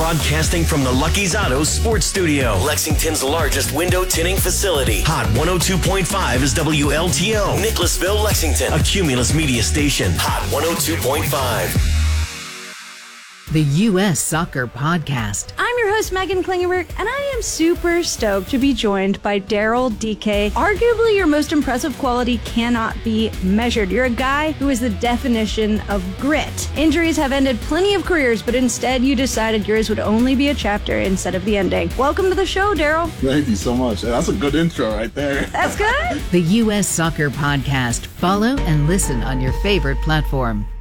Broadcasting from the Lucky's Auto Sports Studio, Lexington's largest window tinting facility. Hot 102.5 is WLTO, Nicholasville, Lexington, a Cumulus media station. Hot 102.5. The U.S. Soccer Podcast. I'm your host, Megan Klingenberg, and I am super stoked to be joined by Daryl Dike. Arguably, your most impressive quality cannot be measured. You're a guy who is the definition of grit. Injuries have ended plenty of careers, but instead you decided yours would only be a chapter instead of the ending. Welcome to the show, Daryl. Thank you so much. That's a good intro right there. That's good. The U.S. Soccer Podcast. Follow and listen on your favorite platform.